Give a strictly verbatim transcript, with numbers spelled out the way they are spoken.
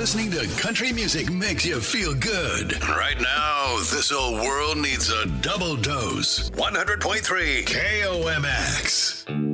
listening to country music makes you feel good. Right now, this old world needs a double dose. one hundred point three K O M X.